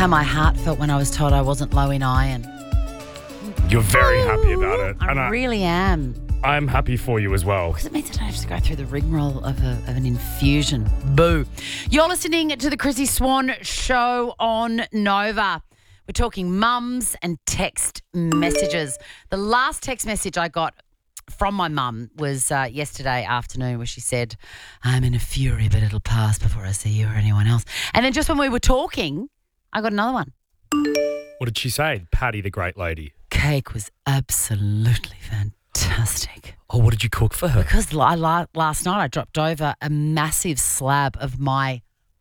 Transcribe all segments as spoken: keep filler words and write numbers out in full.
how my heart felt when I was told I wasn't low in iron. You're very happy about it. I and I, really am. I'm happy for you as well. Because it means I don't have to go through the rigmarole of, a, of an infusion. Boo. You're listening to the Chrissy Swan Show on Nova. We're talking mums and text messages. The last text message I got from my mum was uh, yesterday afternoon where she said, I'm in a fury, but it'll pass before I see you or anyone else. And then just when we were talking, I got another one. What did she say? Patty, the great lady. Cake was absolutely fantastic. Oh, what did you cook for her? Because I, last night I dropped over a massive slab of my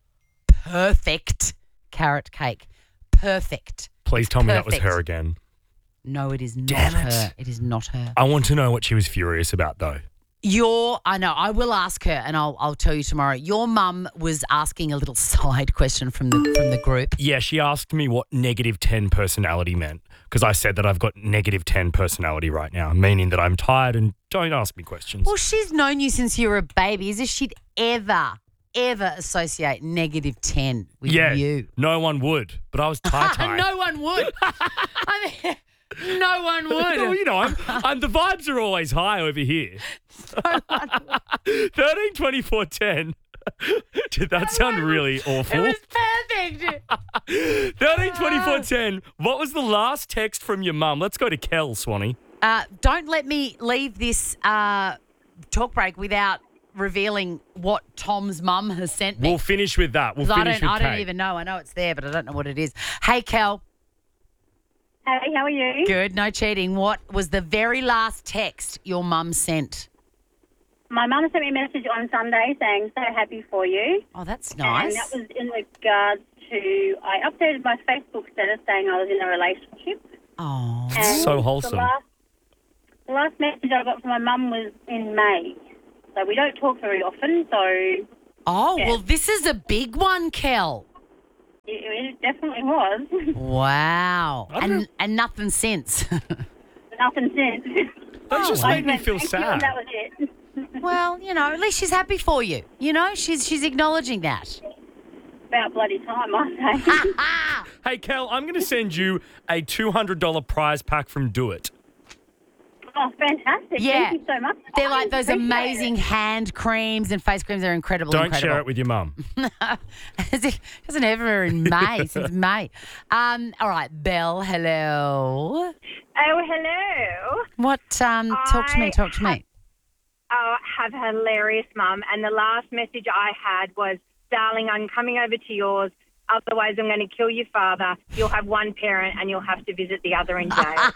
perfect carrot cake. Perfect. Please tell me that was Perfect. her again. No, it is not Damn it. her. It is not her. I want to know what she was furious about, though. Your, I know, I will ask her and I'll I'll tell you tomorrow. Your mum was asking a little side question from the from the group. Yeah, she asked me what negative ten personality meant because I said that I've got negative ten personality right now, meaning that I'm tired and don't ask me questions. Well, she's known you since you were a baby. As if she'd ever, ever associate negative ten with yeah, you. no one would, but I was tie-tie. No one would. I mean, no one would. Well, you know, I'm, I'm, the vibes are always high over here. thirteen twenty-four ten. Did that sound really awful? It was perfect. thirteen twenty-four ten. What was the last text from your mum? Let's go to Kel, Swanee. Uh, don't let me leave this uh, talk break without revealing what Tom's mum has sent me. We'll finish with that. We'll 'Cause finish I don't, with I don't Kate. even know. I know it's there, but I don't know what it is. Hey, Kel. Hey, how are you? Good, no cheating. What was the very last text your mum sent? My mum sent me a message on Sunday saying, so happy for you. Oh, that's nice. And that was in regards to, I updated my Facebook status saying I was in a relationship. Oh. And So wholesome. The last, the last message I got from my mum was in May. So we don't talk very often, so Oh, Yeah. well, this is a big one, Kel. it, it definitely was. Wow. I don't And know. and nothing since. Nothing since. That just I made me went, feel "Thank you," sad. and that was it. Well, you know, at least she's happy for you. You know, she's she's acknowledging that. About bloody time, I say. Ah! Hey, Kel, I'm going to send you a two hundred dollars prize pack from Do It. Oh, fantastic. Yeah. Thank you so much. They're I like those appreciate amazing it. hand creams and face creams. They're incredible. Don't incredible. share it with your mum. As if it wasn't ever in May, since May. Um, all right, Belle, hello. Oh, hello. What, um, talk to me, I talk to me. Oh, I have a hilarious mum. And the last message I had was, darling, I'm coming over to yours. Otherwise, I'm going to kill your father. You'll have one parent and you'll have to visit the other in jail.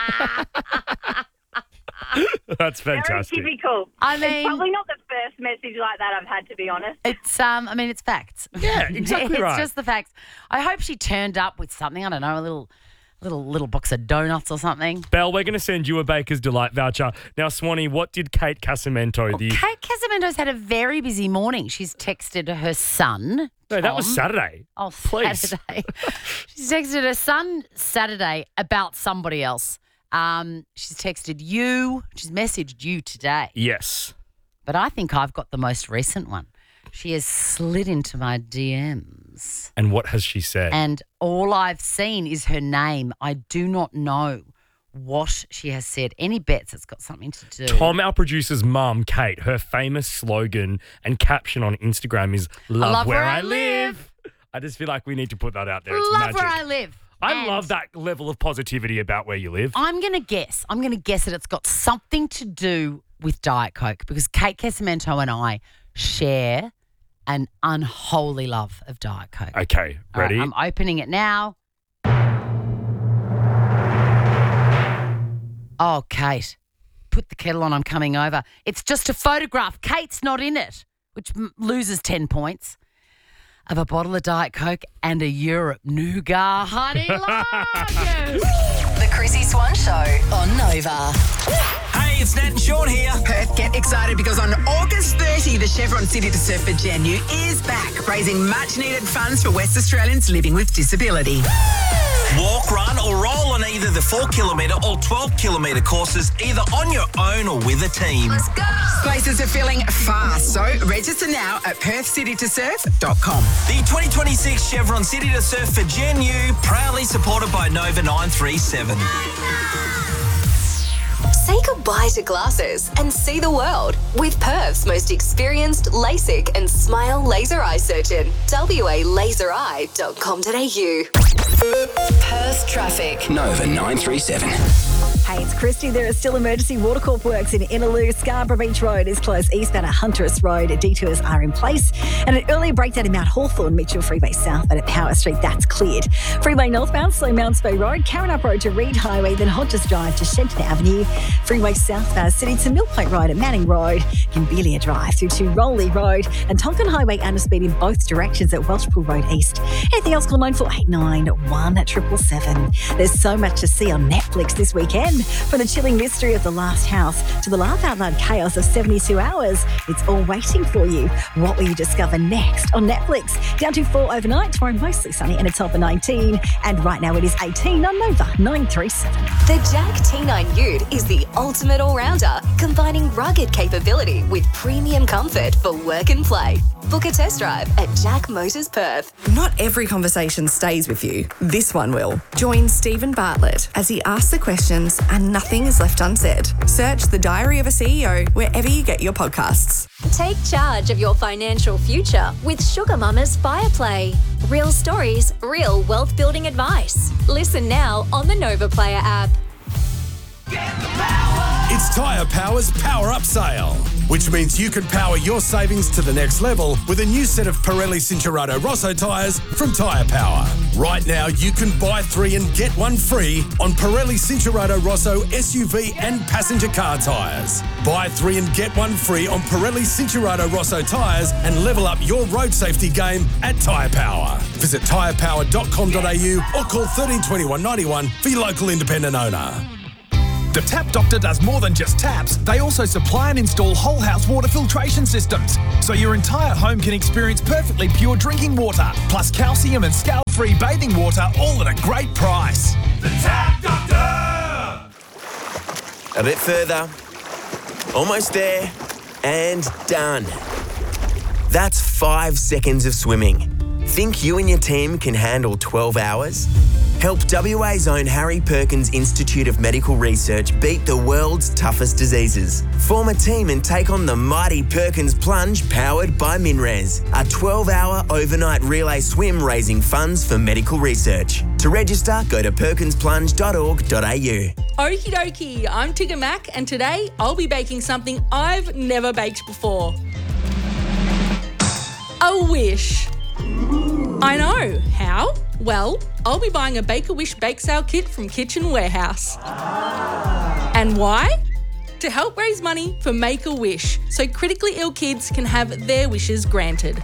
That's fantastic. Very typical. I It's mean, probably not the first message like that I've had, to be honest. it's, um, I mean, it's facts. Yeah, exactly It's right. just the facts. I hope she turned up with something, I don't know, a little, little, little box of donuts or something. Belle, we're going to send you a Baker's Delight voucher. Now, Swanee, what did Kate Casamento, the... Kate Casamento's had a very busy morning. She's texted her son. No, that was Tom. Saturday. Oh, Please. Saturday. She's texted her son Saturday about somebody else. Um, she's texted you. She's messaged you today. Yes. But I think I've got the most recent one. She has slid into my D Ms. And what has she said? And all I've seen is her name. I do not know what she has said. Any bets it's got something to do. Tom, our producer's mum, Kate, her famous slogan and caption on Instagram is love, love where, where I I live. I just feel like we need to put that out there. It's Love magic. where I live. I And love that level of positivity about where you live. I'm going to guess. I'm going to guess that it's got something to do with Diet Coke because Kate Casamento and I share an unholy love of Diet Coke. Okay, All right, ready? I'm opening it now. Oh, Kate, put the kettle on. I'm coming over. It's just a photograph. Kate's not in it, which m- loses ten points. Of a bottle of Diet Coke and a Europe Nougat Honey Lager. The Chrissy Swan Show on Nova. Hey, it's Nat and Sean here. Perth, get excited because on August thirtieth, the Chevron City to Surf for Genu is back, raising much-needed funds for West Australians living with disability. Walk, run or roll on either the four kilometre or twelve kilometre courses, either on your own or with a team. Let's go. Places are filling fast, so register now at perth city to surf dot com. The twenty twenty-six Chevron City to Surf for Gen U, proudly supported by Nova nine three seven. Say goodbye to glasses and see the world with Perth's most experienced LASIK and Smile laser eye surgeon. w a laser eye dot com dot a u. Perth traffic. Nova nine three seven. Hey, it's Christy. There are still emergency watercorp works in Innaloo. Scarborough Beach Road is closed eastbound at Hunter's Road. Detours are in place. And an earlier breakdown in Mount Hawthorn, Mitchell Freeway South and at Power Street, that's cleared. Freeway northbound, slow Mounts Bay Road, Carrinup Road to Reed Highway, then Hodges Drive to Shenton Avenue. Freeway southbound, City to Mill Point Road at Manning Road, Kimbelia Drive through to Rowley Road, and Tonkin Highway under speed in both directions at Welshpool Road East. Anything else, call nine four eight nine, one seven seven seven. There's so much to see on Netflix this weekend. From the chilling mystery of The Last House to the laugh out loud chaos of seventy-two hours, it's all waiting for you. What will you discover next on Netflix? Down to four overnight, tomorrow mostly sunny and a top of nineteen. And right now it is eighteen on Nova nine three seven. The Jack T nine Ute is the ultimate all-rounder, combining rugged capability with premium comfort for work and play. Book a test drive at Jack Motors Perth. Not every conversation stays with you. This one will. Join Stephen Bartlett as he asks the questions and nothing is left unsaid. Search The Diary of a C E O wherever you get your podcasts. Take charge of your financial future with Sugar Mama's Fireplay. Real stories, real wealth building advice. Listen now on the Nova Player app. It's Tyre Power's Power Up Sale, which means you can power your savings to the next level with a new set of Pirelli Cincherato Rosso tyres from Tyre Power. Right now, you can buy three and get one free on Pirelli Cincherato Rosso S U V and passenger car tyres. Buy three and get one free on Pirelli Cincherato Rosso tyres and level up your road safety game at Tyre Power. Visit tyre power dot com dot a u or call one three two one, nine one for your local independent owner. The Tap Doctor does more than just taps. They also supply and install whole house water filtration systems, so your entire home can experience perfectly pure drinking water, plus calcium and scale-free bathing water, all at a great price. The Tap Doctor! A bit further. Almost there. And done. That's five seconds of swimming. Think you and your team can handle twelve hours? Help W A's own Harry Perkins Institute of Medical Research beat the world's toughest diseases. Form a team and take on the mighty Perkins Plunge powered by MinRes, a twelve-hour overnight relay swim raising funds for medical research. To register, go to perkins plunge dot org dot a u. Okie dokie, I'm Tigger Mac and today I'll be baking something I've never baked before. A wish. I know. How? Well, I'll be buying a Bake-A-Wish bake sale kit from Kitchen Warehouse. And why? To help raise money for Make-A-Wish so critically ill kids can have their wishes granted.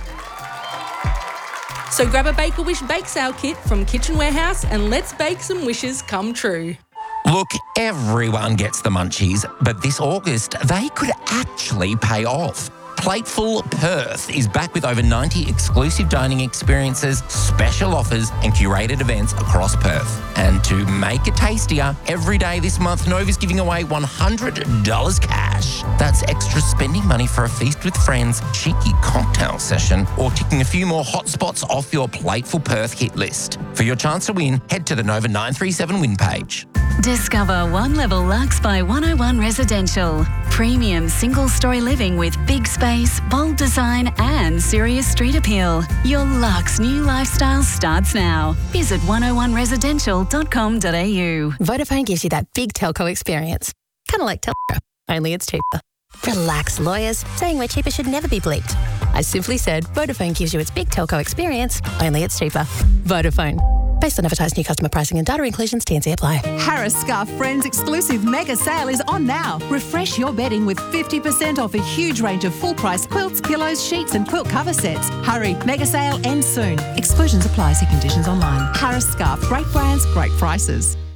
So grab a Bake-A-Wish bake sale kit from Kitchen Warehouse and let's bake some wishes come true. Look, everyone gets the munchies, but this August they could actually pay off. Plateful Perth is back with over ninety exclusive dining experiences, special offers and curated events across Perth. And to make it tastier, every day this month Nova's giving away one hundred dollars cash. That's extra spending money for a feast with friends, cheeky cocktail session, or ticking a few more hot spots off your Plateful Perth hit list. For your chance to win, head to the Nova nine three seven win page. Discover One Level Luxe by one oh one Residential. Premium single-story living with big space, bold design and serious street appeal. Your luxe new lifestyle starts now. Visit one oh one residential dot com dot a u. Vodafone gives you that big telco experience. Kind of like telco, only it's cheaper. Relax, lawyers. Saying we're cheaper should never be bleeped. I simply said Vodafone gives you its big telco experience, only it's cheaper. Vodafone. Based on advertised new customer pricing and data inclusions, T and C apply. Harris Scarf Friends exclusive mega sale is on now. Refresh your bedding with fifty percent off a huge range of full-price quilts, pillows, sheets and quilt cover sets. Hurry, mega sale ends soon. Exclusions apply. See conditions online. Harris Scarf. Great brands, great prices.